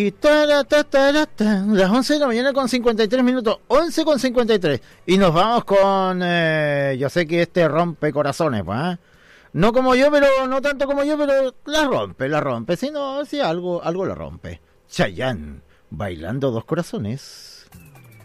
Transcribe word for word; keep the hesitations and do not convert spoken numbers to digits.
Y tara, ta, tara, ta, las once de la mañana con cincuenta y tres minutos, once con cincuenta y tres. Y nos vamos con, eh, yo sé que este rompe corazones, pues, ¿eh? No como yo, pero no tanto como yo, pero la rompe, la rompe. Si no, si algo, algo la rompe. Chayanne, bailando dos corazones.